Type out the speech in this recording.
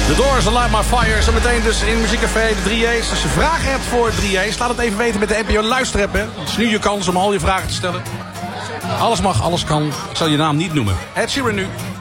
The Doors, Light My Fire. Zometeen dus in Muziekcafé de 3A's. Als je vragen hebt voor 3A's, laat het even weten met de NPO Luisterapp. Het is nu je kans om al je vragen te stellen. Alles mag, alles kan. Ik zal je naam niet noemen. Ed Sheeran nu.